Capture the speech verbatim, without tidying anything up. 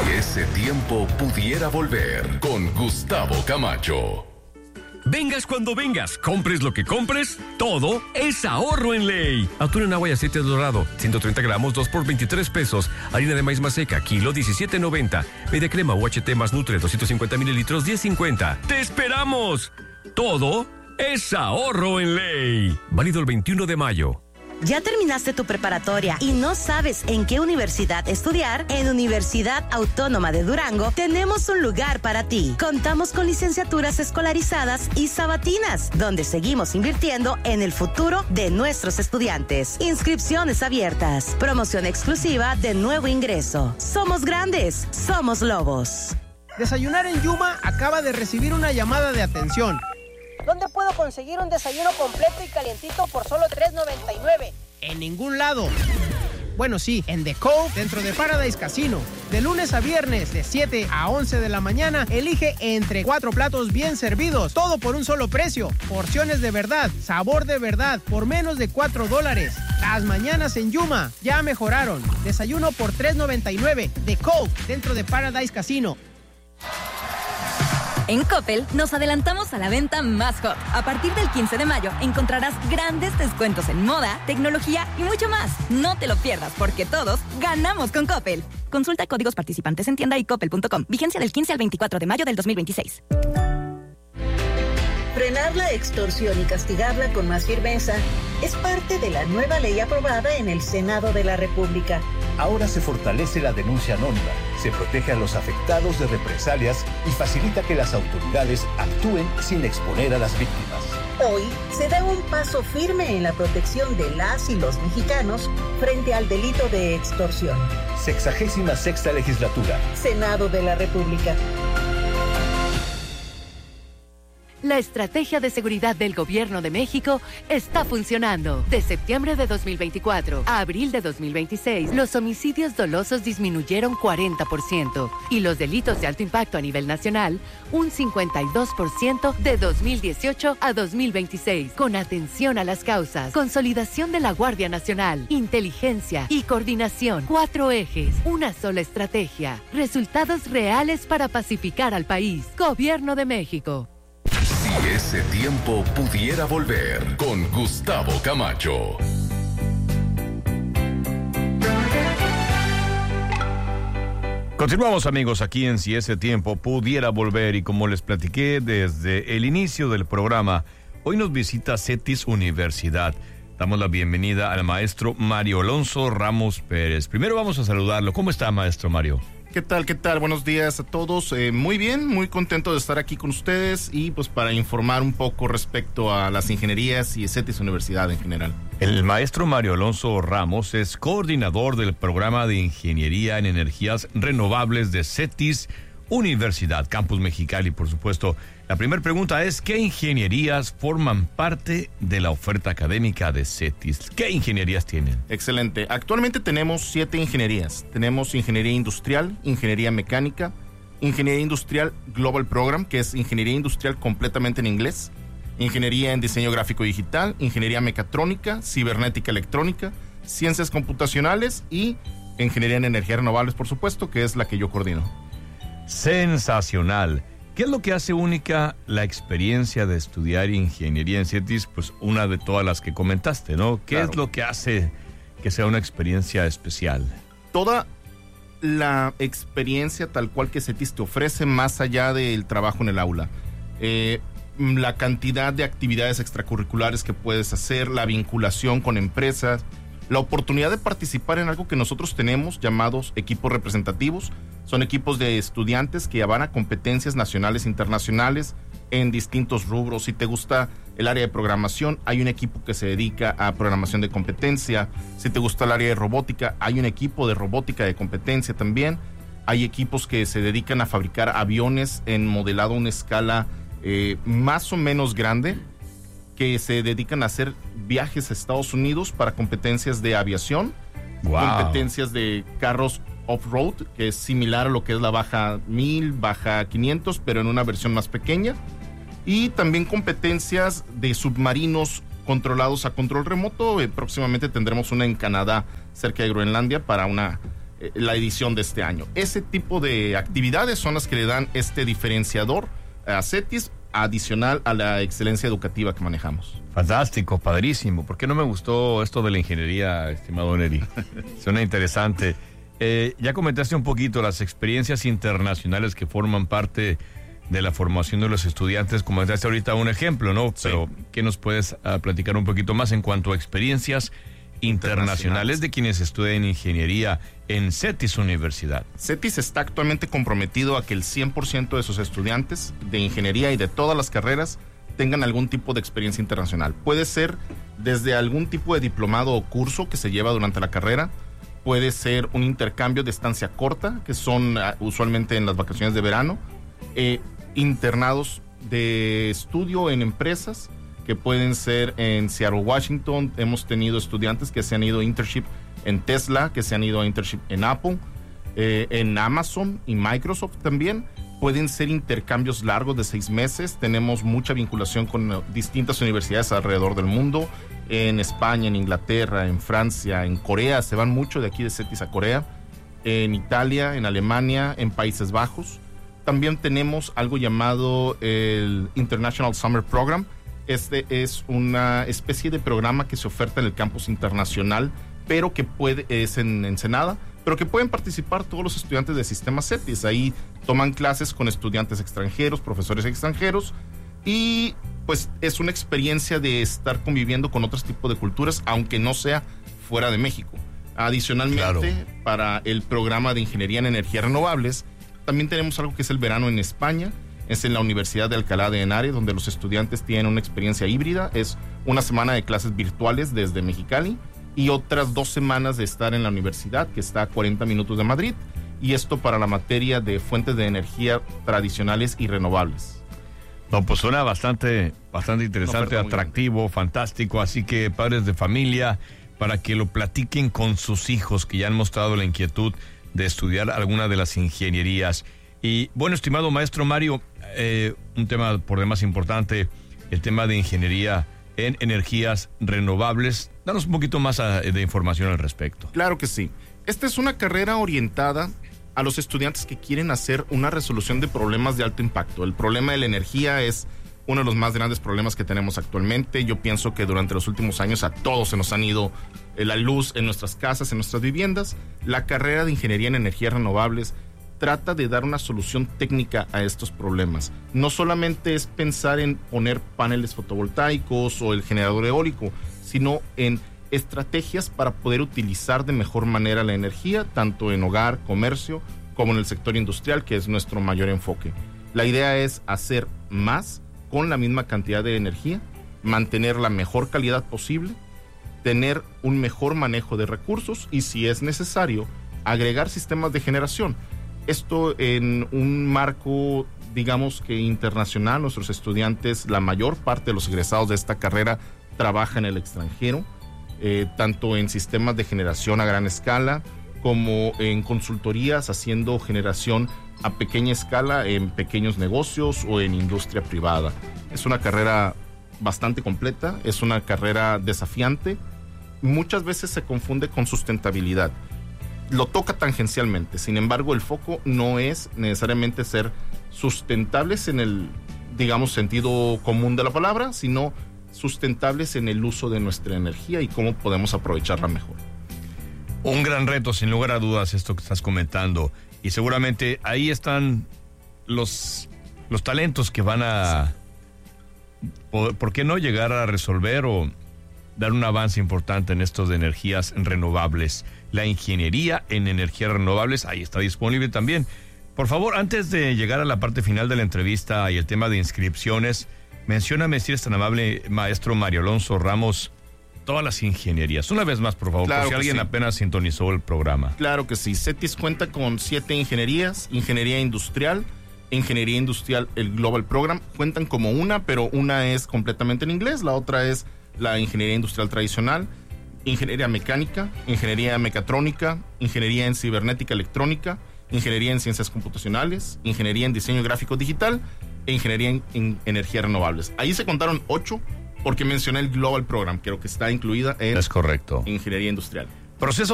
ese tiempo pudiera volver, con Gustavo Camacho. Vengas cuando vengas, compres lo que compres, todo es ahorro en Ley. Atún en agua y aceite dorado, ciento treinta gramos, dos por veintitrés pesos. Harina de maíz maseca, kilo diecisiete noventa. Media crema U H T más Nutre, doscientos cincuenta mililitros, diez cincuenta. ¡Te esperamos! Todo es ahorro en Ley. Válido el veintiuno de mayo. ¿Ya terminaste tu preparatoria y no sabes en qué universidad estudiar? En Universidad Autónoma de Durango tenemos un lugar para ti. Contamos con licenciaturas escolarizadas y sabatinas, donde seguimos invirtiendo en el futuro de nuestros estudiantes. Inscripciones abiertas. Promoción exclusiva de nuevo ingreso. Somos grandes, somos lobos. Desayunar en Yuma acaba de recibir una llamada de atención. ¿Dónde puedo conseguir un desayuno completo y calientito por solo tres noventa y nueve? En ningún lado. Bueno, sí, en The Cove, dentro de Paradise Casino. De lunes a viernes, de siete a once de la mañana, elige entre cuatro platos bien servidos. Todo por un solo precio. Porciones de verdad, sabor de verdad, por menos de cuatro dólares. Las mañanas en Yuma ya mejoraron. Desayuno por tres noventa y nueve. The Cove, dentro de Paradise Casino. En Coppel nos adelantamos a la venta más hot. A partir del quince de mayo encontrarás grandes descuentos en moda, tecnología y mucho más. No te lo pierdas porque todos ganamos con Coppel. Consulta códigos participantes en tienda y coppel punto com. Vigencia del quince al veinticuatro de mayo del dos mil veintiséis. Frenar la extorsión y castigarla con más firmeza es parte de la nueva ley aprobada en el Senado de la República. Ahora se fortalece la denuncia anónima, se protege a los afectados de represalias y facilita que las autoridades actúen sin exponer a las víctimas. Hoy se da un paso firme en la protección de las y los mexicanos frente al delito de extorsión. Sexagésima sexta legislatura. Senado de la República. La estrategia de seguridad del Gobierno de México está funcionando. De septiembre de dos mil veinticuatro a abril de dos mil veintiséis, los homicidios dolosos disminuyeron cuarenta por ciento y los delitos de alto impacto a nivel nacional un cincuenta y dos por ciento de dos mil dieciocho a dos mil veintiséis. Con atención a las causas, consolidación de la Guardia Nacional, inteligencia y coordinación. Cuatro ejes, una sola estrategia. Resultados reales para pacificar al país. Gobierno de México. Si ese tiempo pudiera volver, con Gustavo Camacho. Continuamos, amigos, aquí en Si ese tiempo pudiera volver, y como les platiqué desde el inicio del programa, hoy nos visita CETIS Universidad. Damos la bienvenida al maestro Mario Alonso Ramos Pérez. Primero vamos a saludarlo. ¿Cómo está, maestro Mario? ¿Qué tal? ¿Qué tal? Buenos días a todos. Eh, muy bien, muy contento de estar aquí con ustedes y pues para informar un poco respecto a las ingenierías y CETIS Universidad en general. El maestro Mario Alonso Ramos es coordinador del programa de Ingeniería en Energías Renovables de CETIS Universidad, Campus Mexicali, por supuesto. La primera pregunta es, ¿qué ingenierías forman parte de la oferta académica de CETIS? ¿Qué ingenierías tienen? Excelente. Actualmente tenemos siete ingenierías. Tenemos ingeniería industrial, ingeniería mecánica, ingeniería industrial Global Program, que es ingeniería industrial completamente en inglés, ingeniería en diseño gráfico digital, ingeniería mecatrónica, cibernética electrónica, ciencias computacionales y ingeniería en energías renovables, por supuesto, que es la que yo coordino. Sensacional. ¿Qué es lo que hace única la experiencia de estudiar ingeniería en CETIS? Pues una de todas las que comentaste, ¿no? ¿Qué claro. es lo que hace que sea una experiencia especial? Toda la experiencia tal cual que CETIS te ofrece más allá del trabajo en el aula. Eh, la cantidad de actividades extracurriculares que puedes hacer, la vinculación con empresas, la oportunidad de participar en algo que nosotros tenemos llamados equipos representativos. Son equipos de estudiantes que van a competencias nacionales e internacionales en distintos rubros. Si te gusta el área de programación, hay un equipo que se dedica a programación de competencia. Si te gusta el área de robótica, hay un equipo de robótica de competencia también. Hay equipos que se dedican a fabricar aviones en modelado a una escala eh, más o menos grande, que se dedican a hacer viajes a Estados Unidos para competencias de aviación, wow. competencias de carros off-road, que es similar a lo que es la Baja mil, Baja quinientos, pero en una versión más pequeña, y también competencias de submarinos controlados a control remoto. Eh, próximamente tendremos una en Canadá, cerca de Groenlandia, para una eh, la edición de este año. Ese tipo de actividades son las que le dan este diferenciador a CETIS, adicional a la excelencia educativa que manejamos. Fantástico, padrísimo. ¿Por qué no me gustó esto de la ingeniería, estimado Neri? Suena interesante. Eh, ya comentaste un poquito las experiencias internacionales que forman parte de la formación de los estudiantes. Comentaste ahorita un ejemplo, ¿no? Sí. Pero ¿qué nos puedes uh, platicar un poquito más en cuanto a experiencias internacionales de quienes estudian ingeniería en CETIS Universidad? CETIS está actualmente comprometido a que el cien por ciento de sus estudiantes de ingeniería y de todas las carreras tengan algún tipo de experiencia internacional. Puede ser desde algún tipo de diplomado o curso que se lleva durante la carrera, puede ser un intercambio de estancia corta, que son uh, usualmente en las vacaciones de verano, eh, internados de estudio en empresas, que pueden ser en Seattle, Washington. Hemos tenido estudiantes que se han ido a internship en Tesla, que se han ido a internship en Apple, eh, en Amazon y Microsoft también. Pueden ser intercambios largos de seis meses. Tenemos mucha vinculación con uh, distintas universidades alrededor del mundo, en España, en Inglaterra, en Francia, en Corea. Se van mucho de aquí de CETIS a Corea, en Italia, en Alemania, en Países Bajos. También tenemos algo llamado el International Summer Program. Este es una especie de programa que se oferta en el campus internacional, pero que puede, es en Ensenada, pero que pueden participar todos los estudiantes del sistema CETIS. Ahí toman clases con estudiantes extranjeros, profesores extranjeros, y pues es una experiencia de estar conviviendo con otros tipos de culturas, aunque no sea fuera de México. Adicionalmente, claro, para el programa de Ingeniería en Energías Renovables, también tenemos algo que es el verano en España. Es en la Universidad de Alcalá de Henares, donde los estudiantes tienen una experiencia híbrida. Es una semana de clases virtuales desde Mexicali y otras dos semanas de estar en la universidad, que está a cuarenta minutos de Madrid, y esto para la materia de fuentes de energía tradicionales y renovables. No, pues suena bastante, bastante interesante, atractivo, fantástico. Así que padres de familia, para que lo platiquen con sus hijos que ya han mostrado la inquietud de estudiar alguna de las ingenierías. Y bueno, estimado maestro Mario, eh, un tema por demás importante, el tema de ingeniería en energías renovables. Danos un poquito más a, de información al respecto. Claro que sí. Esta es una carrera orientada a los estudiantes que quieren hacer una resolución de problemas de alto impacto. El problema de la energía es uno de los más grandes problemas que tenemos actualmente. Yo pienso que durante los últimos años a todos se nos han ido la luz en nuestras casas, en nuestras viviendas. La carrera de ingeniería en energías renovables trata de dar una solución técnica a estos problemas. No solamente es pensar en poner paneles fotovoltaicos o el generador eólico, sino en estrategias para poder utilizar de mejor manera la energía, tanto en hogar, comercio, como en el sector industrial, que es nuestro mayor enfoque. La idea es hacer más con la misma cantidad de energía, mantener la mejor calidad posible, tener un mejor manejo de recursos y, si es necesario, agregar sistemas de generación. Esto en un marco, digamos que internacional. Nuestros estudiantes, la mayor parte de los egresados de esta carrera, trabajan en el extranjero, eh, tanto en sistemas de generación a gran escala como en consultorías haciendo generación a pequeña escala en pequeños negocios o en industria privada. Es una carrera bastante completa, es una carrera desafiante. Muchas veces se confunde con sustentabilidad. Lo toca tangencialmente, sin embargo el foco no es necesariamente ser sustentables en el, digamos, sentido común de la palabra, sino sustentables en el uso de nuestra energía y cómo podemos aprovecharla mejor. Un gran reto, sin lugar a dudas, esto que estás comentando, y seguramente ahí están los, los talentos que van a, ¿por, ¿por qué no llegar a resolver o dar un avance importante en esto de energías renovables? La ingeniería en energías renovables, ahí está disponible también. Por favor, antes de llegar a la parte final de la entrevista y el tema de inscripciones, mencióname, si eres tan amable, maestro Mario Alonso Ramos, todas las ingenierías. Una vez más, por favor, claro, por si alguien sí. apenas sintonizó el programa. Claro que sí. CETIS cuenta con siete ingenierías: ingeniería industrial, ingeniería industrial, el Global Program. Cuentan como una, pero una es completamente en inglés, la otra es la ingeniería industrial tradicional, ingeniería mecánica, ingeniería mecatrónica, ingeniería en cibernética electrónica, ingeniería en ciencias computacionales, ingeniería en diseño gráfico digital e ingeniería en, en energías renovables. Ahí se contaron ocho porque mencioné el Global Program, creo que está incluida en es correcto. ingeniería industrial. Proceso